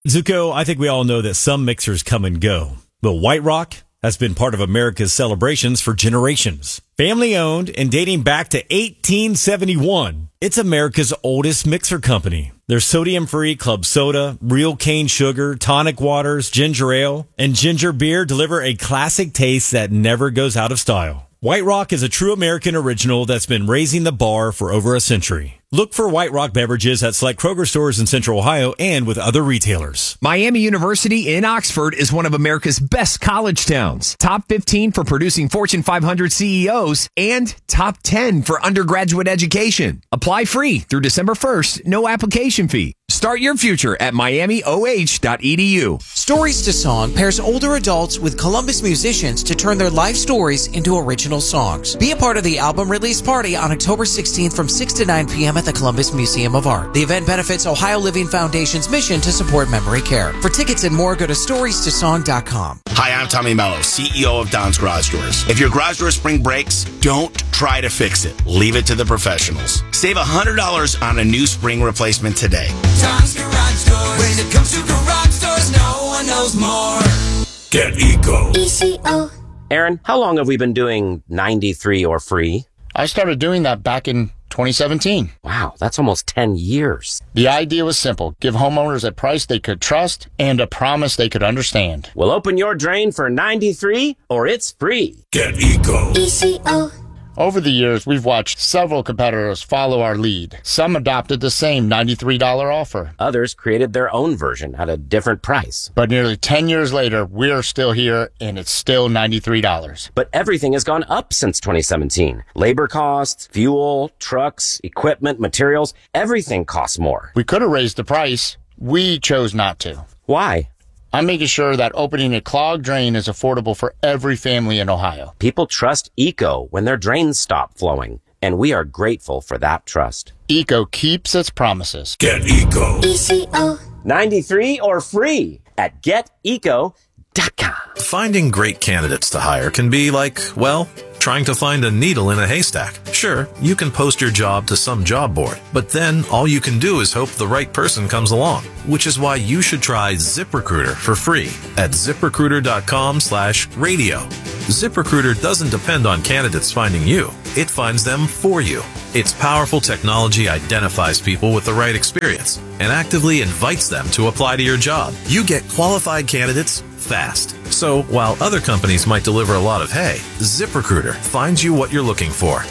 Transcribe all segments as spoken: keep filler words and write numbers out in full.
Zuko, I think we all know that some mixers come and go, but White Rock has been part of America's celebrations for generations. Family owned and dating back to eighteen seventy-one, it's America's oldest mixer company. Their sodium-free club soda, real cane sugar, tonic waters, ginger ale, and ginger beer deliver a classic taste that never goes out of style. White Rock is a true American original that's been raising the bar for over a century. Look for White Rock beverages at select Kroger stores in Central Ohio and with other retailers. Miami University in Oxford is one of America's best college towns. Top fifteen for producing Fortune five hundred C E Os and top ten for undergraduate education. Apply free through December first, no application fee. Start your future at miami o h dot e d u. Stories to Song pairs older adults with Columbus musicians to turn their life stories into original songs. Be a part of the album release party on October sixteenth from six to nine p.m. at the Columbus Museum of Art. The event benefits Ohio Living Foundation's mission to support memory care. For tickets and more, go to stories to song dot com. Hi, I'm Tommy Mello, C E O of Don's Garage Doors. If your garage door spring breaks, don't try to fix it. Leave it to the professionals. Save one hundred dollars on a new spring replacement today. Don's Garage Doors. When it comes to garage doors, no one knows more. Get Eco. E C O. Aaron, how long have we been doing ninety-three or free? I started doing that back in twenty seventeen. Wow, that's almost ten years. The idea was simple. Give homeowners a price they could trust and a promise they could understand. Well, open your drain for ninety-three or it's free. Get Eco. E C O. Over the years, we've watched several competitors follow our lead. Some adopted the same ninety-three dollars offer. Others created their own version at a different price. But nearly ten years later, we're still here, and it's still ninety-three dollars. But everything has gone up since twenty seventeen. Labor costs, fuel, trucks, equipment, materials, everything costs more. We could have raised the price. We chose not to. Why? I'm making sure that opening a clogged drain is affordable for every family in Ohio. People trust Eco when their drains stop flowing, and we are grateful for that trust. Eco keeps its promises. Get Eco. E C O. ninety-three or free at get eco dot com. Finding great candidates to hire can be like, well, trying to find a needle in a haystack. Sure, you can post your job to some job board, but then all you can do is hope the right person comes along, which is why you should try ZipRecruiter for free at ZipRecruiter.com slash radio. ZipRecruiter doesn't depend on candidates finding you. It finds them for you. Its powerful technology identifies people with the right experience and actively invites them to apply to your job. You get qualified candidates fast. So while other companies might deliver a lot of hay, ZipRecruiter finds you what you're looking for.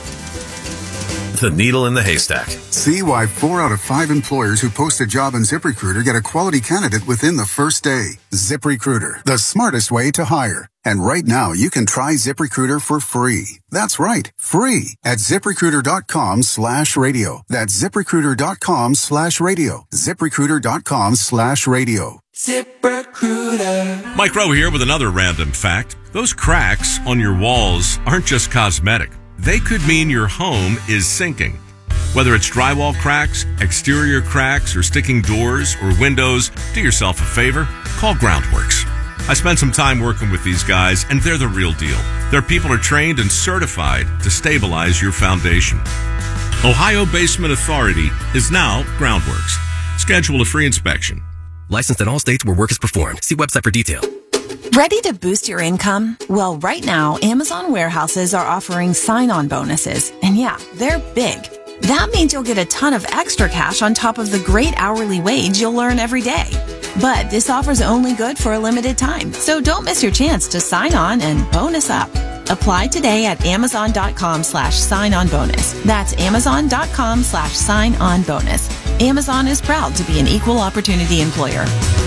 The needle in the haystack. See why four out of five employers who post a job on ZipRecruiter get a quality candidate within the first day. ZipRecruiter, the smartest way to hire. And right now, you can try ZipRecruiter for free. That's right, free at ZipRecruiter.com slash radio. That's ZipRecruiter.com slash radio. ZipRecruiter.com slash radio. ZipRecruiter. Mike Rowe here with another random fact. Those cracks on your walls aren't just cosmetic. They could mean your home is sinking. Whether it's drywall cracks, exterior cracks, or sticking doors or windows, do yourself a favor, call Groundworks. I spent some time working with these guys, and they're the real deal. Their people are trained and certified to stabilize your foundation. Ohio Basement Authority is now Groundworks. Schedule a free inspection. Licensed in all states where work is performed. See website for detail. Ready to boost your income? Well, right now, Amazon warehouses are offering sign-on bonuses. And yeah, they're big. That means you'll get a ton of extra cash on top of the great hourly wage you'll earn every day. But this offer's only good for a limited time, so don't miss your chance to sign on and bonus up. Apply today at amazon.com slash sign on bonus. That's amazon.com slash sign on bonus. Amazon is proud to be an equal opportunity employer.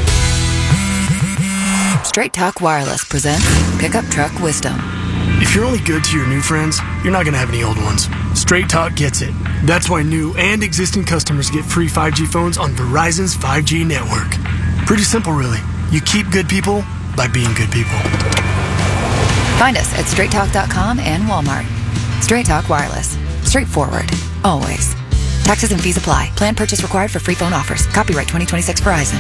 Straight Talk Wireless presents Pickup Truck Wisdom. If you're only good to your new friends, you're not going to have any old ones. Straight Talk gets it. That's why new and existing customers get free five G phones on Verizon's five G network. Pretty simple, really. You keep good people by being good people. Find us at straight talk dot com and Walmart. Straight Talk Wireless. Straightforward. Always. Taxes and fees apply. Plan purchase required for free phone offers. Copyright twenty twenty-six Verizon.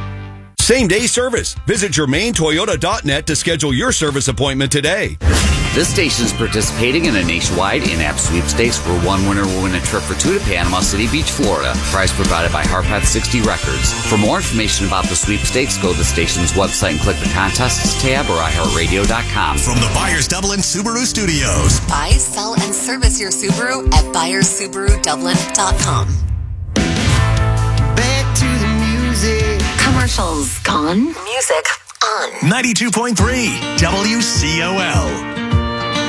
Same day service. Visit Germain Toyota dot net to schedule your service appointment today. This station is participating in a nationwide in-app sweepstakes where one winner will win a trip for two to Panama City Beach, Florida. Prize provided by Harpath sixty Records. For more information about the sweepstakes, go to the station's website and click the Contests tab or i heart radio dot com. From the Byers Dublin Subaru Studios. Buy, sell, and service your Subaru at byers subaru dublin dot com. Back to the music. Commercials gone. Music on. ninety-two point three W C O L.